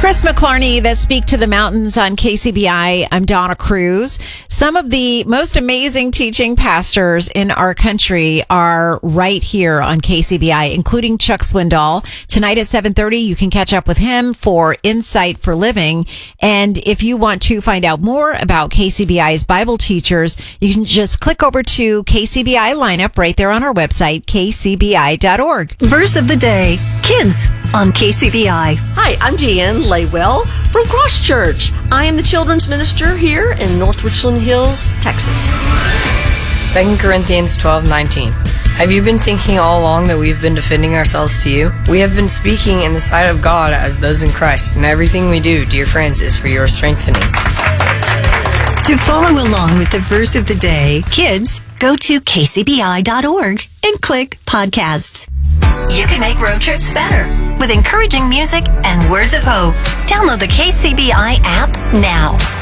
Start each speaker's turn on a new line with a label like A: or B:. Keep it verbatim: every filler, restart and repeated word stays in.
A: Chris McClarney that Speak to the Mountains on K C B I. I'm Donna Cruz. Some of the most amazing teaching pastors in our country are right here on K C B I, including Chuck Swindoll. Tonight at seven thirty, you can catch up with him for Insight for Living. And if you want to find out more about K C B I's Bible teachers, you can just click over to K C B I lineup right there on our website, k c b i dot org.
B: Verse of the day, Kids on K C B I.
C: Hi, I'm Deanne Laywell from Cross Church. I am the children's minister here in North Richland Hills, Texas.
D: Second Corinthians twelve nineteen. Have you been thinking all along that we've been defending ourselves to you? We have been speaking in the sight of God as those in Christ, and everything we do, dear friends, is for your strengthening.
B: To follow along with the verse of the day, kids, go to k c b i dot org and click podcasts. You can make road trips better with encouraging music and words of hope. Download the K C B I app now.